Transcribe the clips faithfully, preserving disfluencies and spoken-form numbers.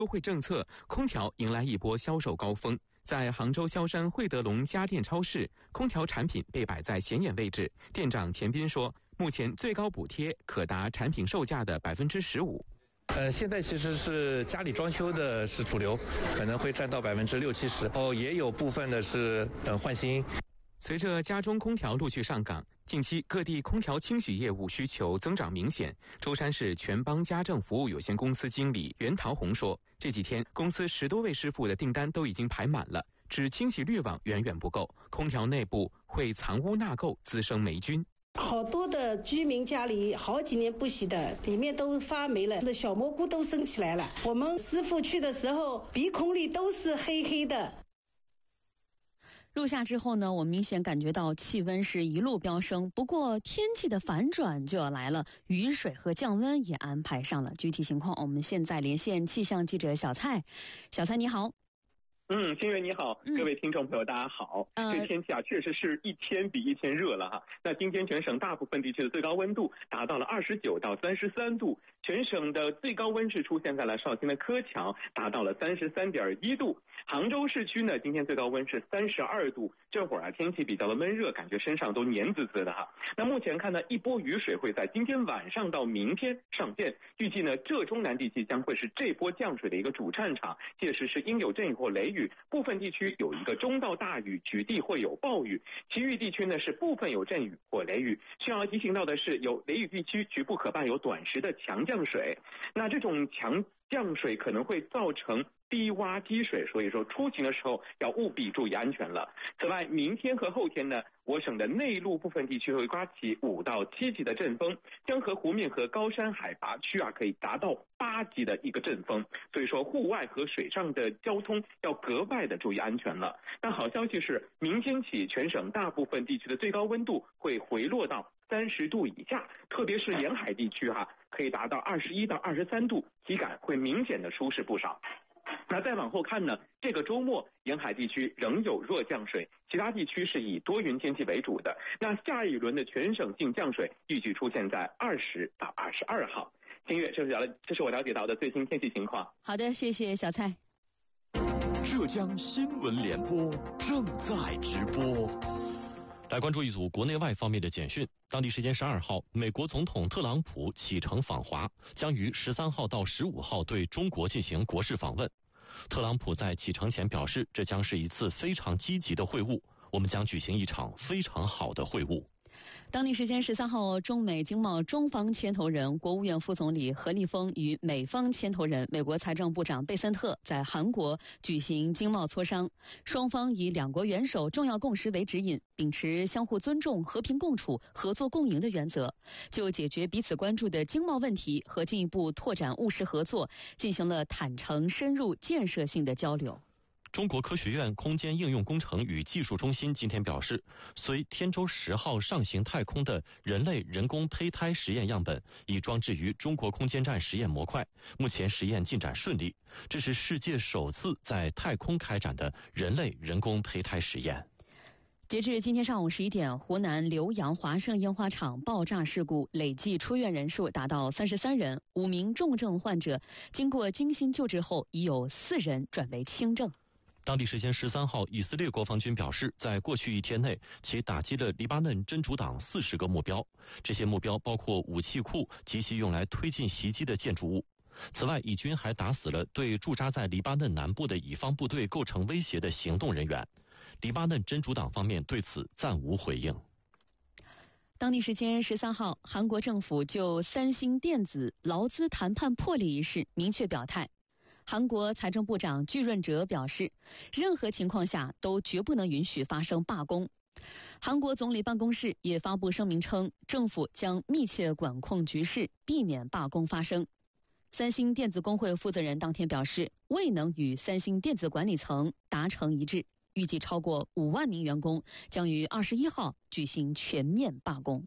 优惠政策，空调迎来一波销售高峰。在杭州萧山惠德隆家电超市，空调产品被摆在显眼位置。店长钱斌说，目前最高补贴可达产品售价的百分之十五。 呃，现在其实是家里装修的是主流，可能会占到百分之六七十，哦，也有部分的是呃换新。 随着家中空调陆续上岗，近期各地空调清洗业务需求增长明显。舟山市全邦家政服务有限公司经理袁桃红说，这几天公司十多位师傅的订单都已经排满了，只清洗滤网远远不够，空调内部会藏污纳垢，滋生霉菌。 好多的居民家里好几年不洗的，里面都发霉了，那小蘑菇都生起来了。我们师傅去的时候，鼻孔里都是黑黑的。 入夏之后呢，我们明显感觉到气温是一路飙升，不过天气的反转就要来了，雨水和降温也安排上了。具体情况，我们现在连线气象记者小蔡。小蔡你好。 嗯，新月你好，各位听众朋友大家好。嗯、这天气啊，确实是一天比一天热了哈。那今天全省大部分地区的最高温度达到了二十九到三十三度，全省的最高温是出现在了绍兴的柯桥，达到了三十三点一度。杭州市区呢，今天最高温是三十二度。这会儿啊，天气比较的闷热，感觉身上都黏滋滋的哈。那目前看呢，一波雨水会在今天晚上到明天上线，预计呢，浙中南地区将会是这波降水的一个主战场，届时是应有阵雨或雷雨。部分地区有一个中到大雨，局地会有暴雨，其余地区呢是部分有阵雨或雷雨。需要提醒到的是，有雷雨地区局部可伴有短时的强降水，那这种强降水可能会造成低洼积水，所以说出行的时候要务必注意安全了。此外，明天和后天呢，我省的内陆部分地区会刮起五到七级的阵风，江河湖面和高山海拔区啊可以达到八级的一个阵风，所以说户外和水上的交通要格外的注意安全了。那好消息是，明天起全省大部分地区的最高温度会回落到三十度以下，特别是沿海地区哈、啊，可以达到二十一到二十三度，体感会明显的舒适不少。那再往后看呢，这个周末沿海地区仍有弱降水，其他地区是以多云天气为主的。那下一轮的全省性降水预计出现在二十到二十二号。新月，这是了，这是我了解到的最新天气情况。 好的，谢谢小蔡。 浙江新闻联播正在直播。来关注一组国内外方面的简讯。当地时间十二号，美国总统特朗普启程访华，将于十三号到十五号对中国进行国事访问。特朗普在启程前表示，这将是一次非常积极的会晤，我们将举行一场非常好的会晤。 当地时间十三号，中美经贸中方牵头人、国务院副总理何立峰与美方牵头人、美国财政部长贝森特在韩国举行经贸磋商。双方以两国元首重要共识为指引，秉持相互尊重、和平共处、合作共赢的原则，就解决彼此关注的经贸问题和进一步拓展务实合作进行了坦诚、深入、建设性的交流。 中国科学院空间应用工程与技术中心今天表示，随天舟十号上行太空的人类人工胚胎实验样本已装置于中国空间站实验模块，目前实验进展顺利。这是世界首次在太空开展的人类人工胚胎实验。 截至今天上午十一点，湖南浏阳华盛烟花厂爆炸事故累计出院人数达到三十三人，五名重症患者经过精心救治后，已有四人转为轻症。 当地时间十三号，以色列国防军表示，在过去一天内，其打击了黎巴嫩真主党四十个目标，这些目标包括武器库及其用来推进袭击的建筑物。此外，以军还打死了对驻扎在黎巴嫩南部的以方部队构成威胁的行动人员。黎巴嫩真主党方面对此暂无回应。 当地时间十三号，韩国政府就三星电子劳资谈判破裂一事明确表态。韩国财政部长具润哲表示，任何情况下都绝不能允许发生罢工。韩国总理办公室也发布声明称，政府将密切管控局势，避免罢工发生。三星电子工会负责人当天表示，未能与三星电子管理层达成一致，预计超过五万名员工将于二十一号举行全面罢工。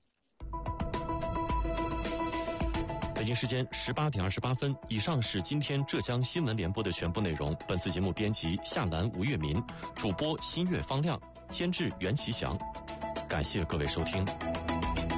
北京时间十八点二十八分，以上是今天浙江新闻联播的全部内容。本次节目编辑夏兰、吴月民，主播新月方亮，监制袁其祥。感谢各位收听。